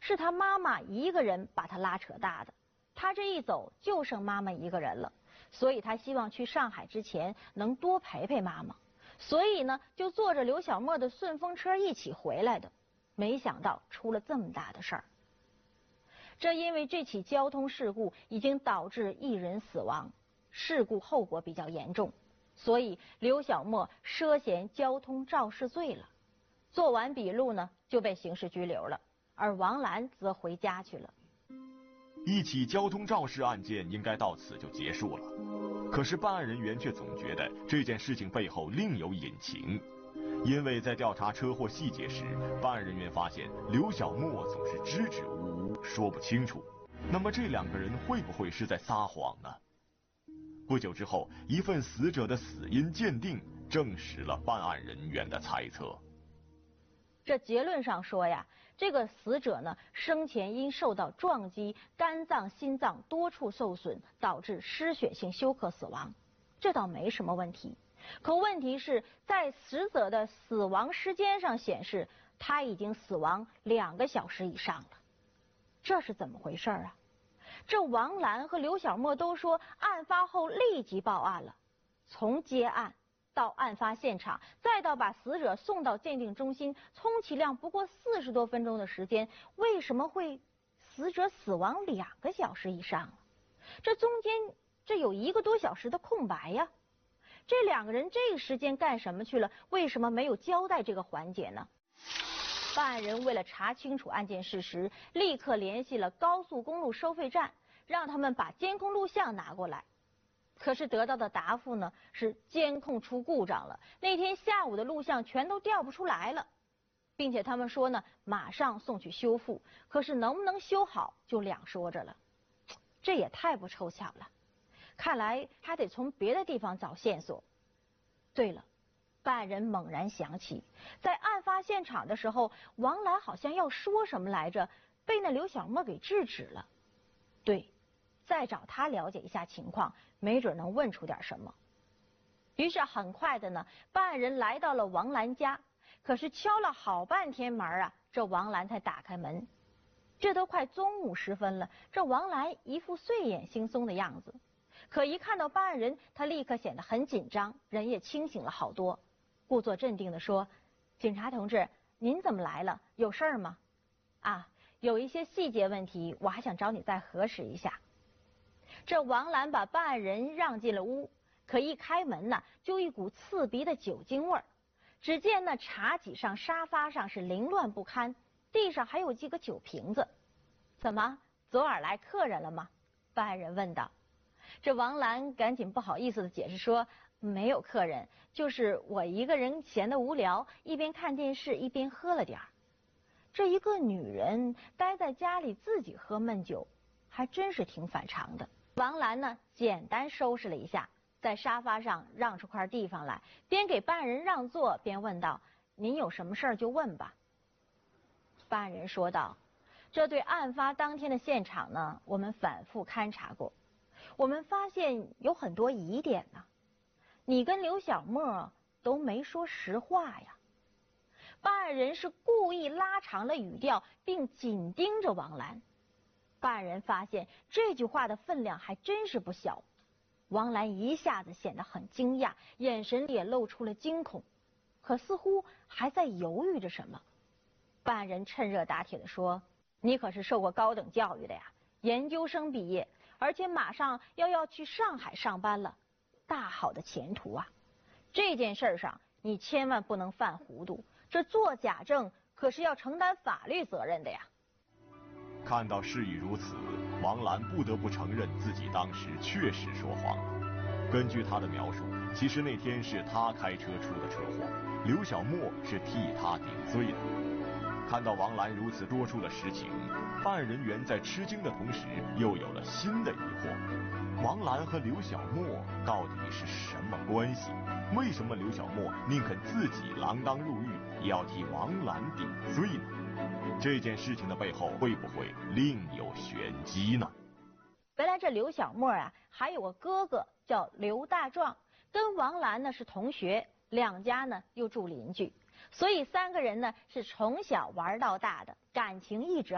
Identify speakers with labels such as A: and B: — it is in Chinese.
A: 是他妈妈一个人把他拉扯大的。他这一走就剩妈妈一个人了，所以他希望去上海之前能多陪陪妈妈，所以呢就坐着刘小沫的顺风车一起回来的。没想到出了这么大的事儿。这因为这起交通事故已经导致1人死亡，事故后果比较严重，所以刘小沫涉嫌交通肇事罪了。做完笔录呢就被刑事拘留了，而王兰则回家去了。
B: 一起交通肇事案件应该到此就结束了，可是办案人员却总觉得这件事情背后另有隐情。因为在调查车祸细节时，办案人员发现刘小沫总是支支吾吾，说不清楚。那么这2个人会不会是在撒谎呢？不久之后，一份死者的死因鉴定证实了办案人员的猜测。
A: 这结论上说呀，这个死者呢生前因受到撞击，肝脏、心脏多处受损，导致失血性休克死亡，这倒没什么问题。可问题是在死者的死亡时间上显示，他已经死亡2个小时以上了。这是怎么回事啊？这王兰和刘小沫都说案发后立即报案了，从接案到案发现场，再到把死者送到鉴定中心，充其量不过40多分钟的时间，为什么会死者死亡2个小时以上？这中间有1个多小时的空白呀。这2个人这个时间干什么去了？为什么没有交代这个环节呢？办案人为了查清楚案件事实，立刻联系了高速公路收费站，让他们把监控录像拿过来。可是得到的答复呢是监控出故障了，那天下午的录像全都调不出来了，并且他们说呢马上送去修复，可是能不能修好就两说着了。这也太不凑巧了，看来还得从别的地方找线索。对了，办案人猛然想起，在案发现场的时候，王兰好像要说什么来着，被那刘小沫给制止了。对，再找他了解一下情况，没准能问出点什么。于是很快的呢，办案人来到了王兰家，可是敲了好半天门啊，这王兰才打开门。这都快中午时分了，这王兰一副睡眼惺忪的样子，可一看到办案人，她立刻显得很紧张，人也清醒了好多，故作镇定地说：“警察同志，您怎么来了？有事儿吗？”啊，有一些细节问题，我还想找你再核实一下。这王兰把办案人让进了屋，可一开门呢，就一股刺鼻的酒精味儿。只见那茶几上、沙发上是凌乱不堪，地上还有几个酒瓶子。怎么，昨晚来客人了吗？办案人问道。这王兰赶紧不好意思的解释说，没有客人，就是我一个人闲得无聊，一边看电视一边喝了点儿。这一个女人待在家里自己喝闷酒，还真是挺反常的。王兰呢，简单收拾了一下，在沙发上让出块地方来，边给办案人让座边问道：“您有什么事儿就问吧。”办案人说道：“这对案发当天的现场呢，我们反复勘察过，我们发现有很多疑点呢。你跟刘小沫都没说实话呀。”办案人是故意拉长了语调，并紧盯着王兰。办案人发现这句话的分量还真是不小。王兰一下子显得很惊讶，眼神里也露出了惊恐，可似乎还在犹豫着什么。办案人趁热打铁地说：“你可是受过高等教育的呀，研究生毕业，而且马上要去上海上班了，大好的前途啊！这件事上你千万不能犯糊涂，这做假证可是要承担法律责任的呀。”
B: 看到事已如此，王兰不得不承认自己当时确实说谎了。根据她的描述，其实那天是她开车出的车祸，刘小沫是替她顶罪的。看到王兰如此多出的实情，办案人员在吃惊的同时，又有了新的疑惑：王兰和刘小沫到底是什么关系？为什么刘小沫宁肯自己锒铛入狱，也要替王兰顶罪呢？这件事情的背后会不会另有玄机呢？
A: 原来这刘小沫啊，还有个哥哥叫刘大壮，跟王兰呢是同学，两家呢又住邻居，所以3个人呢是从小玩到大的，感情一直